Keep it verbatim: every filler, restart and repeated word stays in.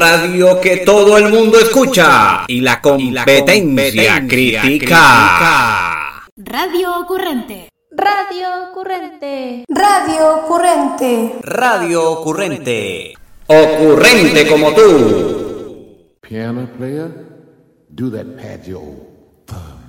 radio que todo el mundo escucha y la competencia critica. Radio Ocurrente. Radio Ocurrente. Radio Ocurrente. Radio Ocurrente. Ocurrente como tú. Piano player, do that patio thud.